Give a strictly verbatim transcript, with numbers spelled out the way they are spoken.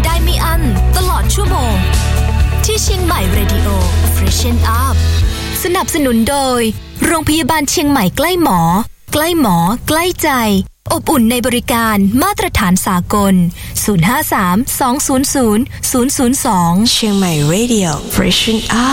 ได้ไม่อั้นตลอดชั่วโมงที่เชียงใหม่ Radio Freshen Up สนับสนุนโดยโรงพยาบาลเชียงใหม่ใกล้หมอใกล้หมอใกล้ใจอบอุ่นในบริการมาตรฐานสากลศูนย์ ห้า สาม สอง ศูนย์ ศูนย์ ศูนย์ ศูนย์ สองเชียงใหม่ Radio Freshen Up